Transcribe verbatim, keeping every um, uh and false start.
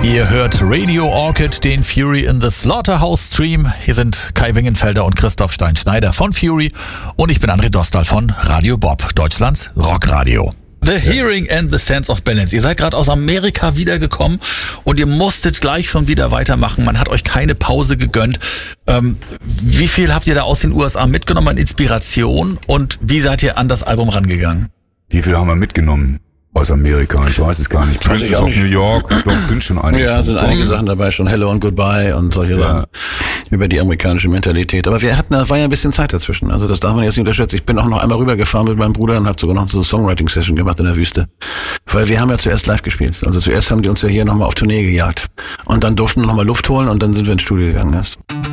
Ihr hört Radio Orchid, den Fury in the Slaughterhouse Stream. Hier sind Kai Wingenfelder und Christoph Stein-Schneider von Fury und ich bin André Dostal von Radio Bob, Deutschlands Rockradio. The Hearing and the Sense of Balance. Ihr seid gerade aus Amerika wiedergekommen und ihr musstet gleich schon wieder weitermachen. Man hat euch keine Pause gegönnt. Ähm, wie viel habt ihr da aus den U S A mitgenommen an Inspiration und wie seid ihr an das Album rangegangen? Wie viel haben wir mitgenommen aus Amerika? Ich weiß es gar nicht. Princess of New York, doch, sind schon einige. Ja, sind einige Sachen dabei, schon Hello and Goodbye und solche ja. Sachen über die amerikanische Mentalität. Aber wir hatten, da war ja ein bisschen Zeit dazwischen. Also das darf man jetzt nicht unterschätzen. Ich bin auch noch einmal rübergefahren mit meinem Bruder und habe sogar noch so eine Songwriting-Session gemacht in der Wüste. Weil wir haben ja zuerst live gespielt. Also zuerst haben die uns ja hier nochmal auf Tournee gejagt. Und dann durften wir nochmal Luft holen und dann sind wir ins Studio gegangen erst.